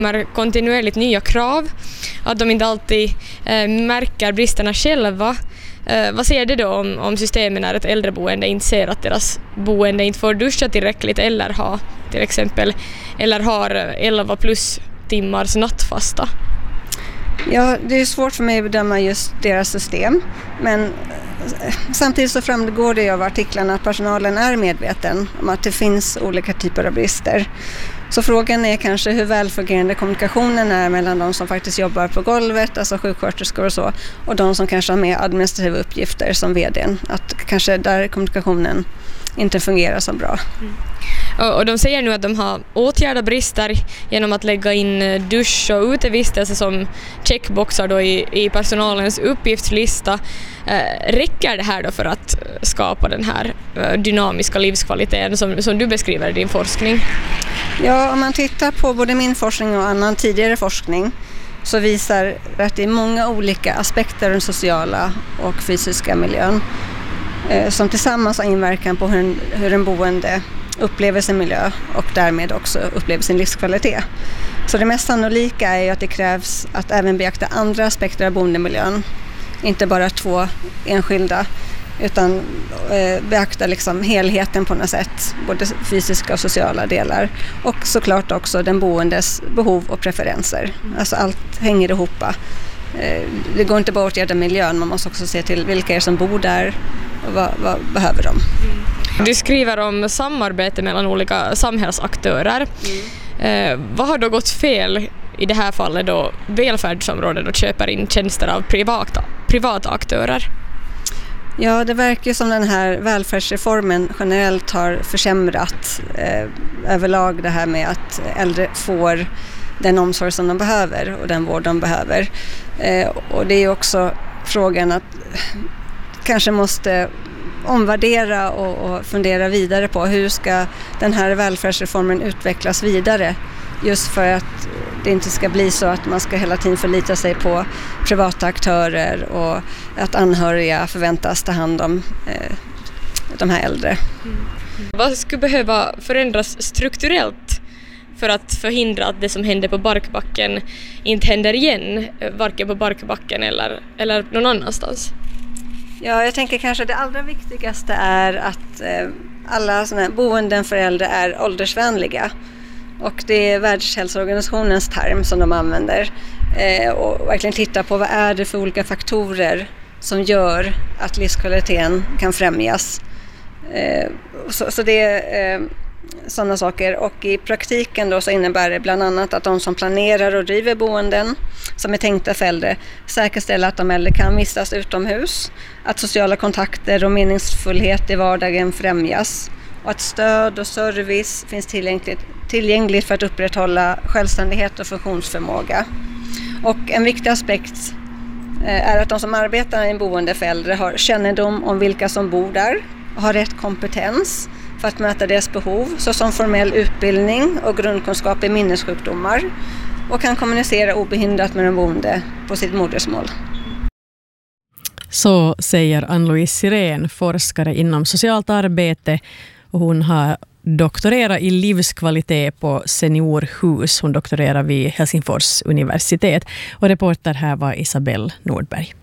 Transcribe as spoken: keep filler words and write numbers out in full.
kontinuerligt nya krav, att de inte alltid eh, märker bristerna själva. Eh, vad säger det då om, om systemen när ett äldreboende inte ser att deras boende inte får duscha tillräckligt eller ha till exempel eller har elva plus timmars nattfasta? Ja, det är svårt för mig att bedöma just deras system, men samtidigt så framgår det av artiklarna att personalen är medveten om att det finns olika typer av brister. Så frågan är kanske hur välfungerande kommunikationen är mellan de som faktiskt jobbar på golvet, alltså sjuksköterskor och så, och de som kanske har med administrativa uppgifter som vdn. Att kanske där kommunikationen inte fungerar så bra. Mm. Och, och de säger nu att de har åtgärdat brister genom att lägga in dusch och utevistelse som checkboxar då i, i personalens uppgiftslista. Eh, räcker det här då för att skapa den här eh, dynamiska livskvaliteten som, som du beskriver i din forskning? Ja, om man tittar på både min forskning och annan tidigare forskning så visar att det är många olika aspekter av den sociala och fysiska miljön eh, som tillsammans har inverkan på hur en, hur en boende upplever sin miljö och därmed också upplever sin livskvalitet. Så det mest sannolika är ju att det krävs att även beakta andra aspekter av boendemiljön, inte bara två enskilda, utan eh, beakta liksom helheten på något sätt, både fysiska och sociala delar och såklart också den boendes behov och preferenser. Alltså allt hänger ihop. Eh, det går inte bara att åtgärda miljön, man måste också se till vilka är som bor där och vad, vad behöver de. Mm. Du skriver om samarbete mellan olika samhällsaktörer. Mm. Eh, vad har då gått fel i det här fallet då välfärdsområdet och köper in tjänster av privata, privata aktörer? Ja, det verkar som den här välfärdsreformen generellt har försämrat eh, överlag det här med att äldre får den omsorg som de behöver och den vård de behöver. Eh, och det är också frågan att kanske måste omvärdera och, och fundera vidare på hur ska den här välfärdsreformen utvecklas vidare, just för att det inte ska bli så att man ska hela tiden förlita sig på privata aktörer och att anhöriga förväntas ta hand om eh, de här äldre. Mm. Vad skulle behöva förändras strukturellt för att förhindra att det som hände på Barkbacken inte händer igen, varken på Barkbacken eller, eller någon annanstans? Ja, jag tänker kanske det allra viktigaste är att eh, alla såna här boenden för äldre är åldersvänliga. Och det är Världshälsoorganisationens term som de använder. Eh, och verkligen titta på vad är det för olika faktorer som gör att livskvaliteten kan främjas. Eh, så, så det är eh, sådana saker. Och i praktiken då så innebär det bland annat att de som planerar och driver boenden som är tänkta för äldre säkerställer att de äldre kan vistas utomhus, att sociala kontakter och meningsfullhet i vardagen främjas och att stöd och service finns tillgängligt, tillgängligt för att upprätthålla självständighet och funktionsförmåga. Och en viktig aspekt är att de som arbetar i en boende för äldre har kännedom om vilka som bor där och har rätt kompetens för att möta deras behov, såsom formell utbildning och grundkunskap i minnessjukdomar, och kan kommunicera obehindrat med den boende på sitt modersmål. Så säger Ann-Louise Sirén, forskare inom socialt arbete, och hon har doktorerat i livskvalitet på Seniorhus. Hon doktorerar vid Helsingfors universitet, och reporter här var Isabelle Nordberg.